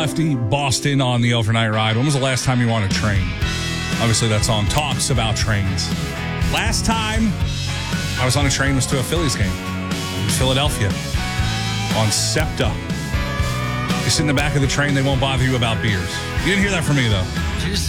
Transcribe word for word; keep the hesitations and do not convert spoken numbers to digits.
Lefty, Boston on the overnight ride. When was the last time you were on a train? Obviously, that song talks about trains. Last time I was on a train was to a Phillies game in Philadelphia on SEPTA. You sit in the back of the train, they won't bother you about beers. You didn't hear that from me, though.